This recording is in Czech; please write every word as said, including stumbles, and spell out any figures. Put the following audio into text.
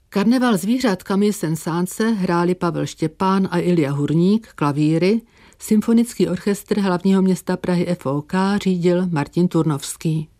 Karneval zvířat Camille Saint-Saëns hráli Pavel Štěpán a Ilja Hurník, klavíry, symfonický orchestr hlavního města Prahy F O K řídil Martin Turnovský.